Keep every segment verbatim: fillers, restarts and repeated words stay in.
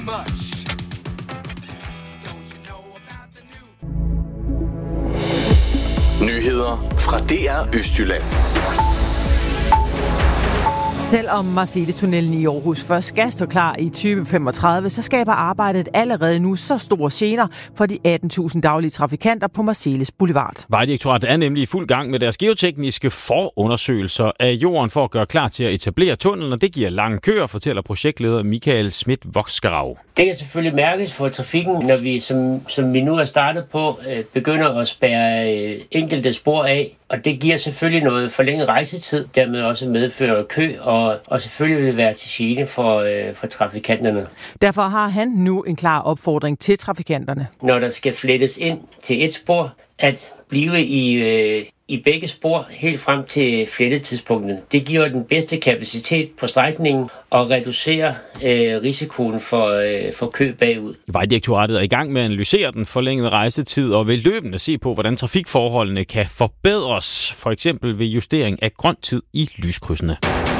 Nyheder fra D R Østjylland. Selvom Marselis-tunnelen i Aarhus først skal stå klar i tyve femogtredive, så skaber arbejdet allerede nu så store gener for de atten tusind daglige trafikanter på Marselis Boulevard. Vejdirektoratet er nemlig i fuld gang med deres geotekniske forundersøgelser af jorden for at gøre klar til at etablere tunnelen, og det giver lange køer, fortæller projektleder Michael Schmidt-Voksgerau. Det kan selvfølgelig mærkes for trafikken, når vi, som, som vi nu er startet på, begynder at spærre enkelte spor af. Og det giver selvfølgelig noget forlænget rejsetid, dermed også medfører kø, og, og selvfølgelig vil det være til gene for, øh, for trafikanterne. Derfor har han nu en klar opfordring til trafikanterne. Når der skal flettes ind til et spor, at blive i, øh, i begge spor helt frem til flettetidspunktet. Det giver den bedste kapacitet på strækningen og reducerer øh, risikoen for, øh, for kø bagud. Vejdirektoratet er i gang med at analysere den forlængede rejsetid og vil løbende se på, hvordan trafikforholdene kan forbedres, for eksempel ved justering af grøn tid i lyskrydsene.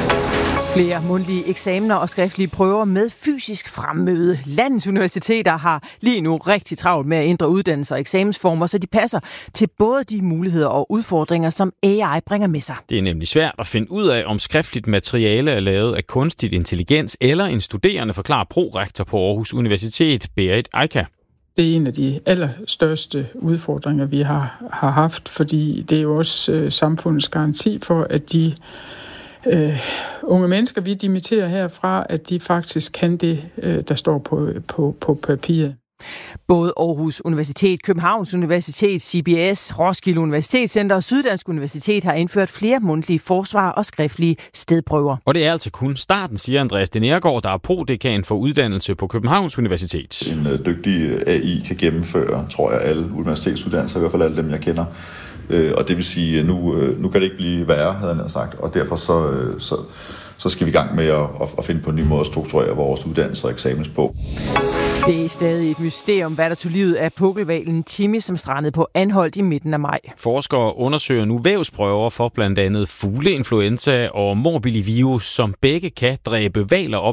Flere mundtlige eksamener og skriftlige prøver med fysisk fremmøde. Landets universiteter har lige nu rigtig travlt med at ændre uddannelser og eksamensformer, så de passer til både de muligheder og udfordringer, som A I bringer med sig. Det er nemlig svært at finde ud af, om skriftligt materiale er lavet af kunstig intelligens, eller en studerende, forklarer prorektor på Aarhus Universitet, Berit Eika. Det er en af de allerstørste udfordringer, vi har, har haft, fordi det er jo også øh, samfundets garanti for, at de Uh, unge mennesker, vi dimitterer herfra, at de faktisk kan det, uh, der står på, på, på papiret. Både Aarhus Universitet, Københavns Universitet, C B S, Roskilde Universitetscenter og Syddansk Universitet har indført flere mundtlige forsvar og skriftlige stedprøver. Og det er altså kun starten, siger Andreas Denergaard, der er prodekan for uddannelse på Københavns Universitet. En uh, dygtig A I kan gennemføre, tror jeg, alle universitetsuddannelser, i hvert fald alle dem, jeg kender. Og det vil sige, at nu, nu kan det ikke blive værre, havde han sagt, og derfor så, så, så skal vi i gang med at, at finde på en ny måde at strukturere vores uddannelser og eksamens på. Det er stadig et mysterium, hvad der tog livet af pukkelhvalen Timmy, som strandede på Anholt i midten af maj. Forskere undersøger nu vævsprøver for blandt andet fugleinfluenza og morbillivirus, som begge kan dræbe hvaler op